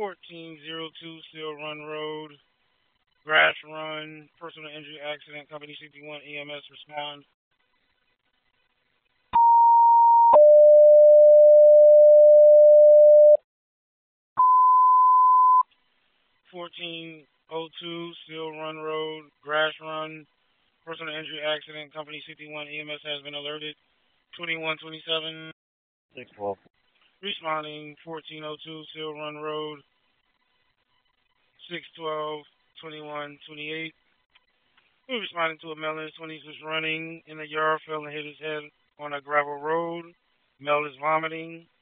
1402 Steel Run Road, Grass Run, personal injury accident, company 61 EMS respond. 1402 Steel Run Road, Grass Run, personal injury accident, company 61 EMS has been alerted. 2127. 612. Responding 1402 Steel Run Road, 612 2128. We're responding to a male in his 20s was running in the yard, fell and hit his head on a gravel road. Male is vomiting.